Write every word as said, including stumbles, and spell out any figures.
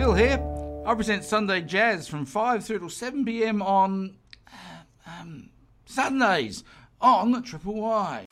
Bill here. I present Sunday Jazz from five through till seven p m on uh, um, Sundays on Triple Y.